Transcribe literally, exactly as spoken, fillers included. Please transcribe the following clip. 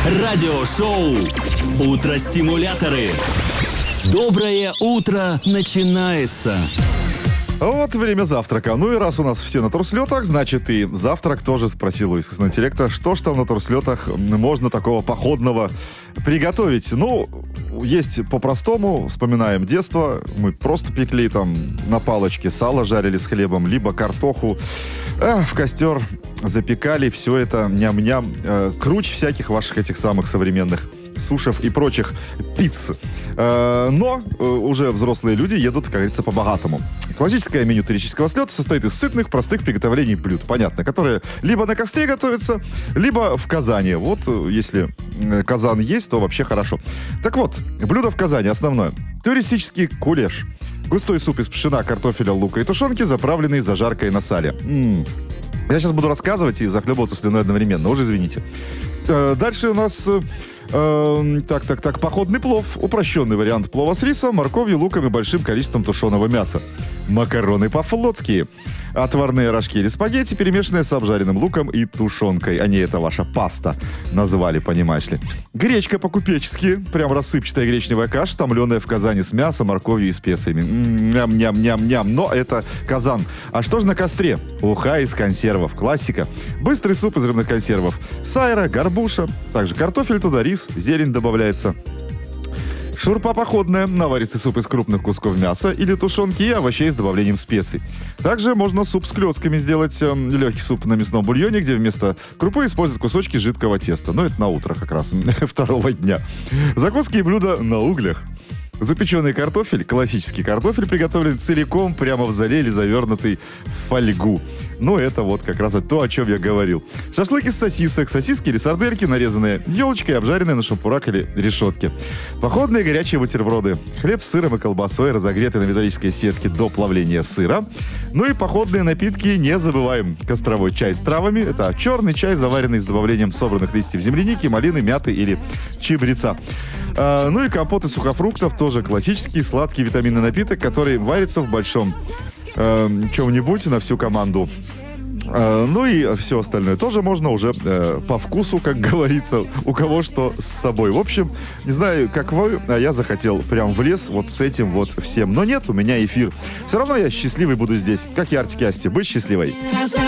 Радиошоу «Утро-стимуляторы». Доброе утро начинается. Вот время завтрака. Ну и раз у нас все на турслетах, значит и завтрак тоже. Спросил у искусственного интеллекта, что ж там на турслетах можно такого походного приготовить. Ну, есть по-простому. Вспоминаем детство. Мы просто пекли там на палочке сало, жарили с хлебом, либо картоху э, в костер запекали. Все это ням-ням. Э, круче всяких ваших этих самых современных сушев и прочих пиц. Э, но э, уже взрослые люди едут, как говорится, по-богатому. Классическое меню турического слета состоит из сытных, простых приготовлений блюд, понятно, которые либо на костре готовятся, либо в казане. Вот, э, если э, казан есть, то вообще хорошо. Так вот, блюдо в казане основное. Туристический кулеш. Густой суп из пшена, картофеля, лука и тушенки, заправленный зажаркой на сале. М-м. Я сейчас буду рассказывать и захлебываться слюной одновременно. Уже извините. Э, дальше у нас... Э, так, так, так, походный плов. Упрощенный вариант плова с рисом, морковью, луком и большим количеством тушеного мяса. Макароны по-флотски. Отварные рожки или спагетти, перемешанные с обжаренным луком и тушенкой. А не это ваша паста назвали, понимаешь ли. Гречка по-купечески. Прям рассыпчатая гречневая каша, томленая в казане с мясом, морковью и специями. Ням-ням-ням-ням. Но это казан. А что же на костре? Уха из консервов. Классика. Быстрый суп из рыбных консервов. Сайра, горбуша. Также картофель туда, рис, зелень добавляется. Шурпа походная, наваристый суп из крупных кусков мяса или тушенки и овощей с добавлением специй. Также можно суп с клетками сделать, э, легкий суп на мясном бульоне, где вместо крупы используют кусочки жидкого теста. Но это на утро как раз второго дня. Закуски и блюда на углях. Запеченный картофель, классический картофель, приготовлен целиком прямо в зале или завернутый в фольгу. Ну, это вот как раз то, о чем я говорил. Шашлык из сосисок, сосиски или сардельки, нарезанные елочкой, обжаренные на шампурах или решетке. Походные горячие бутерброды. Хлеб с сыром и колбасой, разогретый на металлической сетке до плавления сыра. Ну и походные напитки не забываем. Костровой чай с травами. Это черный чай, заваренный с добавлением собранных листьев земляники, малины, мяты или чабреца. А, ну и компот из сухофруктов. Тоже классический сладкий витаминный напиток, который варится в большом э, чем-нибудь на всю команду. Э, ну и все остальное тоже можно уже э, по вкусу, как говорится, у кого что с собой. В общем, не знаю, как вы, а я захотел прям в лес вот с этим вот всем. Но нет, у меня эфир. Все равно я счастливый буду здесь. Как и Артик и Асти. Быть счастливой.